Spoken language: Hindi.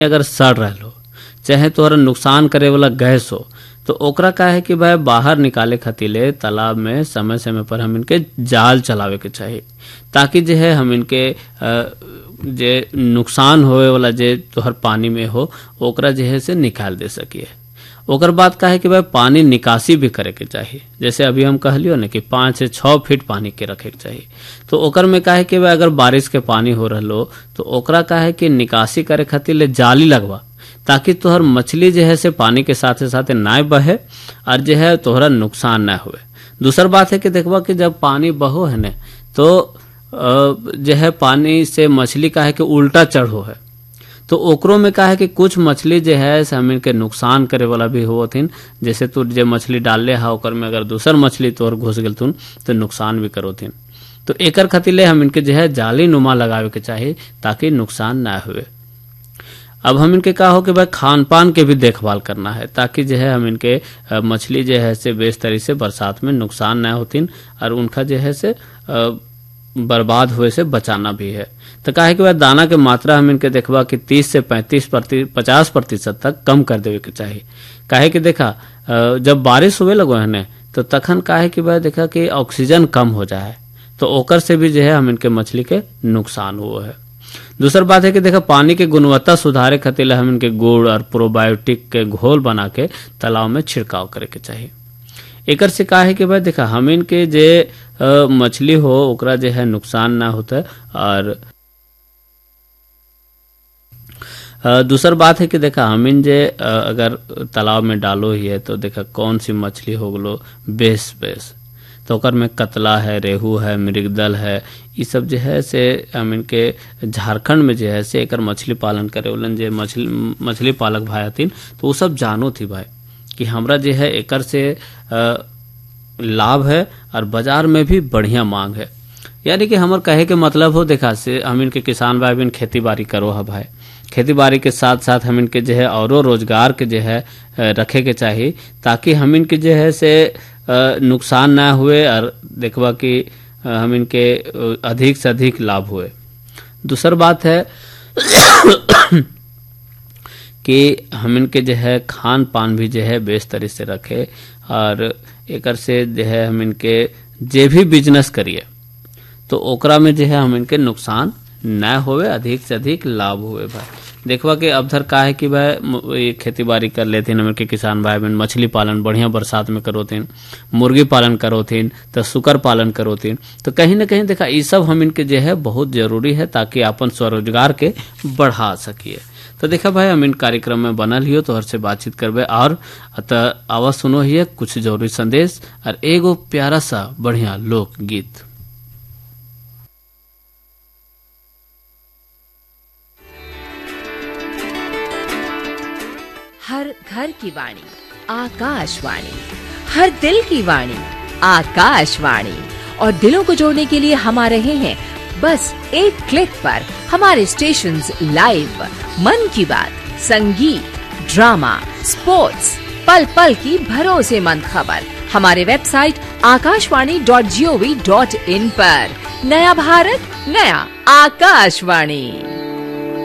अगर सड़ रहा हो, चाहे तोहरा नुकसान करे वाला गैस हो, तो ओकरा का है कि भाई बाहर निकाले खातिर तालाब में समय समय पर हम इनके जाल चलावे के चाहिए, ताकि जो है हम इनके जे नुकसान होए वाला जे तोहर पानी में हो ओकरा जो है से निकाल दे सकिए। ओकर बाद का है कि भाई पानी निकासी भी करे के चाहिए। जैसे अभी हम कहलियो ना कि 5 से 6 फीट पानी के रखे के चाहिए, तो ओकर में का है कि भाई अगर बारिश के पानी हो रहा तो ओकरा का है कि निकासी करे खातिर ले जाली लगवा, ताकि तोहर मछली जो है से पानी के साथ साथ ना बहे और जो है तोहरा नुकसान ना हुए। दूसर बात है कि देखबा कि जब पानी बहो है न तो जो है पानी से मछली का है कि उल्टा चढ़ो है, तो ओकरो में का है कि कुछ मछली जो है हम इनके नुकसान करे वाला भी होथिन। जैसे तू जो मछली डालले हा ओकर में अगर दूसर मछली तोहर घुस गेलथुन तो नुकसान भी करोथिन। तो एकर खातिर हम इनके जो है जाली नुमा लगावे के चाहिए ताकि नुकसान ना हुए। अब हम इनके का हो कि भाई खान पान के भी देखभाल करना है, ताकि जो है हम इनके मछली जो है से बेस तरीके से बरसात में नुकसान ना होतिन और उनका जो है से बर्बाद हुए से बचाना भी है। तो कहा है कि भाई दाना के मात्रा हम इनके देखबा कि 30 से 50% तक कम कर देवे के चाहिए। काहे कि देखा जब बारिश हुए लगो है न तो तखन का है कि भाई देखा कि ऑक्सीजन कम हो जाए, तो ओकर से भी जो है हम इनके मछली के नुकसान हुआ है। दूसर बात है कि देखा पानी के गुणवत्ता सुधारे खातिर हम इनके गुड़ और प्रोबायोटिक के घोल बना के तालाब में छिड़काव करे के चाहिए। एकर से का है कि भाई देखा हम इनके जे मछली हो ओकरा जो है नुकसान ना होता है। और दूसर बात है कि देखा हम इन जे अगर तालाब में डालो ही है तो देखा कौन सी मछली हो गलो बेस तो ओकर में कतला है, रेहू है, मृगदल है, ये सब जो है से हम इनके झारखंड में जो है से एकर मछली पालन करे उलन जे मछली पालक भाई हथिन तो वो सब जानो थी भाई कि हमरा जो है एकर से लाभ है और बाजार में भी बढ़िया मांग है। यानी कि हमार कहे के मतलब हो देखा से हम इनके किसान भाई बहन खेती बाड़ी करो है भाई, खेती बाड़ी के साथ साथ हम इनके जो है औरों रोजगार के जो है रखे के चाहिए, ताकि हम इनके जो है से नुकसान ना हुए और देखबा कि हम इनके अधिक से अधिक लाभ हुए। दूसर बात है कि हम इनके जो है खान पान भी जो है बेस तरह से रखे और एकर से जो है हम इनके जे भी बिजनेस करिए तो ओकरा में जो है हम इनके नुकसान न होवे, अधिक से अधिक लाभ हुए। भाई देखवा कि अब धर का है कि भाई खेती बाड़ी कर लेथिन हम के किसान भाई बहन, मछली पालन बढ़िया बरसात में करोथिन, मुर्गी पालन करोथिन, तो सुकर पालन करोथिन, तो कहीं ना कहीं देखा ये सब हम इनके जो है बहुत जरूरी है ताकि अपन स्वरोजगार के बढ़ा सकिए। तो देखा भाई हम इन कार्यक्रम में बनल हियो तो हर से बातचीत करबे और आवाज सुनो ही कुछ जरूरी संदेश और एगो प्यारा सा बढ़िया लोक गीत। हर घर की वाणी आकाशवाणी, हर दिल की वाणी आकाशवाणी, और दिलों को जोड़ने के लिए हम आ रहे हैं बस एक क्लिक पर। हमारे स्टेशंस लाइव, मन की बात, संगीत, ड्रामा, स्पोर्ट्स, पल पल की भरोसेमंद खबर हमारे वेबसाइट akashvani.gov.in पर। नया भारत, नया आकाशवाणी।